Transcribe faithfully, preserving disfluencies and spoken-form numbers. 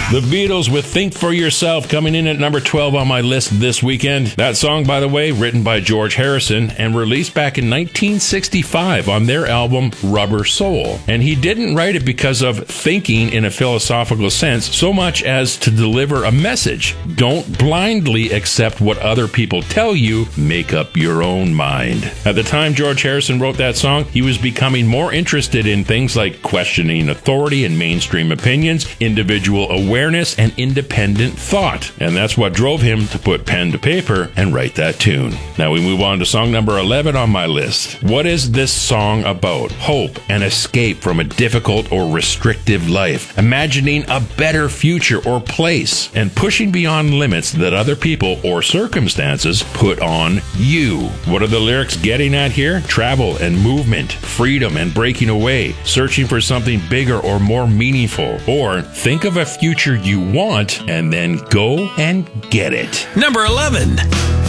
The Beatles with Think for Yourself coming in at number twelve on my list this weekend. That song, by the way, written by George Harrison and released back in nineteen sixty-five on their album Rubber Soul. And he didn't write it because of thinking in a philosophical sense so much as to deliver a message. Don't blindly accept what other people tell you. Make up your own mind. At the time George Harrison wrote that song, he was becoming more interested in things like questioning authority and mainstream opinions, individual awareness, and independent thought. And that's what drove him to put pen to paper and write that tune. Now we move on to song number eleven on my list. What is this song about? Hope and escape from a difficult or restrictive life, imagining a better future or place, and pushing beyond limits that other people or circumstances put on you. What are the lyrics getting at here? Travel and movement, freedom and breaking away, searching for something bigger or more meaningful, or think of a future you want and then go and get it. Number eleven.